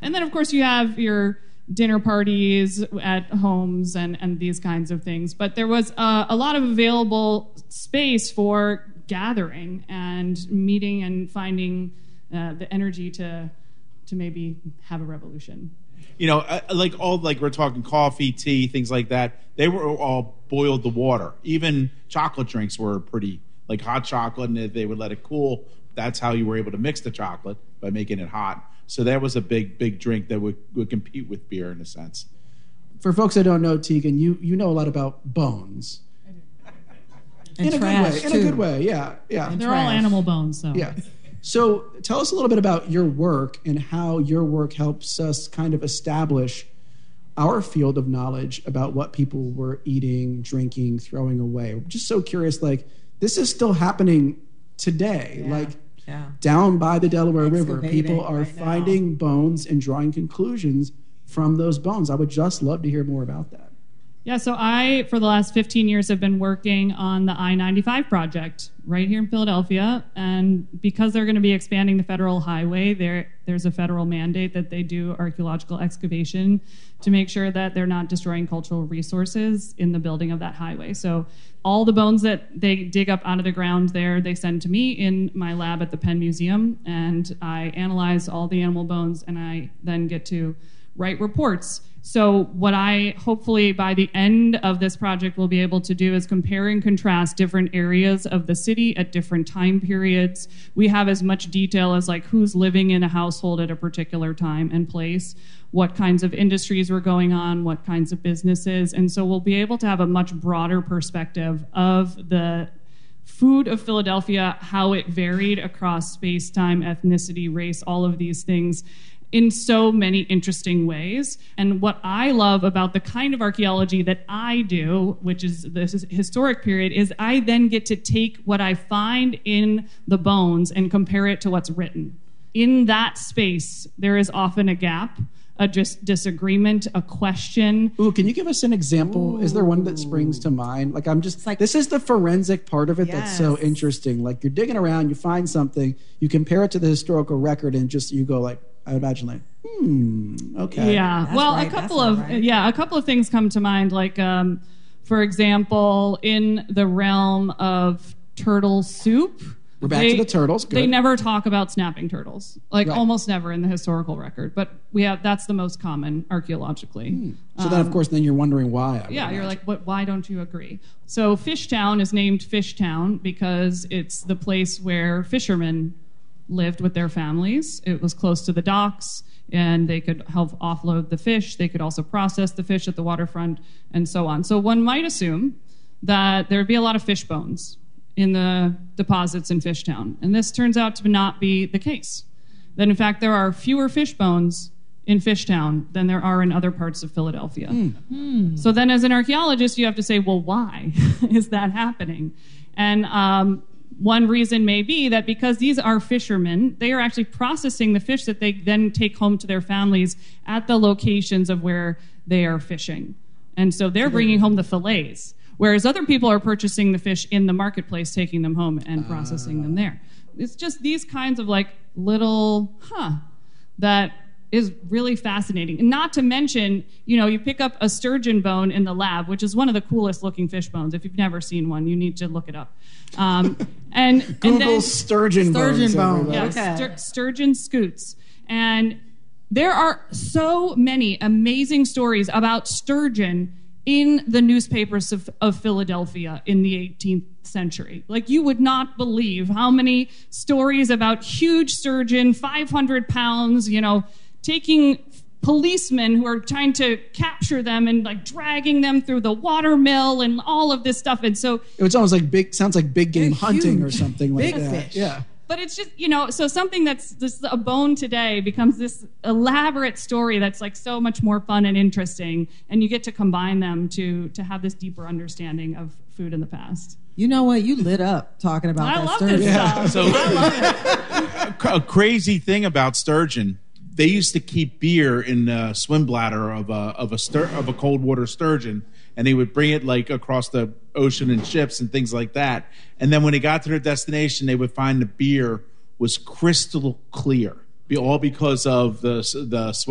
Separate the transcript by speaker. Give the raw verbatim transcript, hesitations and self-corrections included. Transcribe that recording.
Speaker 1: And then, of course, you have your dinner parties at homes and, and these kinds of things. But there was uh, a lot of available space for gathering and meeting and finding uh, the energy to to maybe have a revolution.
Speaker 2: You know, like all, like we're talking coffee, tea, things like that. They were all boiled the water. Even chocolate drinks were pretty, like hot chocolate, and they would let it cool. That's how you were able to mix the chocolate, by making it hot. So that was a big, big drink that would, would compete with beer in a sense.
Speaker 3: For folks that don't know, Tegan, you, you know a lot about bones.
Speaker 4: And
Speaker 3: in
Speaker 4: trash,
Speaker 3: a good way.
Speaker 4: too.
Speaker 3: In a good way, yeah. yeah.
Speaker 4: And
Speaker 1: They're
Speaker 4: trash.
Speaker 1: all animal bones, so.
Speaker 3: Yeah. So tell us a little bit about your work and how your work helps us kind of establish our field of knowledge about what people were eating, drinking, throwing away. We're just so curious, like, this is still happening today.
Speaker 4: Yeah.
Speaker 3: Like,
Speaker 4: Yeah.
Speaker 3: down by the Delaware River,
Speaker 4: Excavating
Speaker 3: people are
Speaker 4: right
Speaker 3: finding
Speaker 4: now.
Speaker 3: bones and drawing conclusions from those bones. I would just love to hear more about that.
Speaker 1: Yeah, so I, for the last fifteen years, have been working on the I ninety-five project right here in Philadelphia. And because they're going to be expanding the federal highway, there there's a federal mandate that they do archaeological excavation to make sure that they're not destroying cultural resources in the building of that highway. So all the bones that they dig up out of the ground there, they send to me in my lab at the Penn Museum. And I analyze all the animal bones, and I then get to write reports. So what I hopefully by the end of this project will be able to do is compare and contrast different areas of the city at different time periods. We have as much detail as like who's living in a household at a particular time and place, what kinds of industries were going on, what kinds of businesses. And so we'll be able to have a much broader perspective of the food of Philadelphia, how it varied across space, time, ethnicity, race, all of these things, in so many interesting ways. And what I love about the kind of archaeology that I do, which is this historic period, is I then get to take what I find in the bones and compare it to what's written. In that space, there is often a gap, a just disagreement, a question.
Speaker 3: Ooh, can you give us an example? Ooh. Is there one that springs to mind? Like, I'm just, like, this is the forensic part of it yes. that's so interesting. Like, you're digging around, you find something, you compare it to the historical record, and just, you go like, I imagine like, hmm, okay.
Speaker 1: Yeah,
Speaker 4: that's
Speaker 1: well,
Speaker 4: right,
Speaker 1: a couple
Speaker 4: that's
Speaker 1: of
Speaker 4: right.
Speaker 1: yeah, a couple of things come to mind. Like, um, for example, in the realm of turtle soup,
Speaker 3: we're back
Speaker 1: they,
Speaker 3: to the turtles. Good.
Speaker 1: They never talk about snapping turtles, like
Speaker 3: right.
Speaker 1: almost never in the historical record. But we have that's the most common archaeologically.
Speaker 3: Hmm. So
Speaker 1: um,
Speaker 3: then, of course, then you're wondering why. I
Speaker 1: yeah, you're
Speaker 3: imagine.
Speaker 1: like, what? Why don't you agree? So Fishtown is named Fishtown because it's the place where fishermen lived with their families. It was close to the docks, and they could help offload the fish. They could also process the fish at the waterfront, and so on. So one might assume that there would be a lot of fish bones in the deposits in Fishtown. And this turns out to not be the case. That, in fact, there are fewer fish bones in Fishtown than there are in other parts of Philadelphia. Mm. Mm. So then as an archaeologist, you have to say, well, why is that happening? And um, one reason may be that because these are fishermen, they are actually processing the fish that they then take home to their families at the locations of where they are fishing. And so they're bringing home the fillets, whereas other people are purchasing the fish in the marketplace, taking them home and processing uh. them there. It's just these kinds of like little, huh, that is really fascinating. And not to mention, you know, you pick up a sturgeon bone in the lab, which is one of the coolest looking fish bones. If you've never seen one, you need to look it up. Um, and
Speaker 3: Google
Speaker 1: and then,
Speaker 3: sturgeon,
Speaker 4: sturgeon
Speaker 3: bones.
Speaker 4: bone.
Speaker 1: Yeah,
Speaker 4: okay.
Speaker 1: stur- sturgeon scoots. And there are so many amazing stories about sturgeon in the newspapers of, of Philadelphia in the eighteenth century. Like, you would not believe how many stories about huge sturgeon, five hundred pounds, you know, taking policemen who are trying to capture them and like dragging them through the water mill and all of this stuff. And so
Speaker 3: it's almost like big, sounds like big game
Speaker 4: They're
Speaker 3: hunting
Speaker 4: huge.
Speaker 3: or something like
Speaker 4: Big
Speaker 3: that.
Speaker 4: fish.
Speaker 3: Yeah.
Speaker 1: But it's just, you know, so something that's this a bone today becomes this elaborate story that's like so much more fun and interesting, and you get to combine them to to have this deeper understanding of food in the past.
Speaker 4: You know what? You lit up talking about
Speaker 1: I
Speaker 4: that
Speaker 1: love
Speaker 4: sturgeon.
Speaker 1: this
Speaker 2: Yeah.
Speaker 1: stuff.
Speaker 2: So
Speaker 1: I love it.
Speaker 2: a crazy thing about sturgeon, they used to keep beer in the swim bladder of a of a stur- of a cold water sturgeon, and they would bring it like across the ocean in ships and things like that. And then when they got to their destination, they would find the beer was crystal clear, all because of the the swim